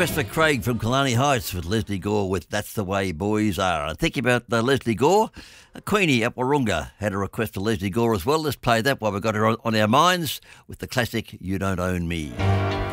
request for Craig from Killarney Heights with Leslie Gore with That's the Way Boys Are. And thinking about Leslie Gore, Queenie at Warunga had a request for Leslie Gore as well. Let's play that while we've got her on our minds with the classic You Don't Own Me.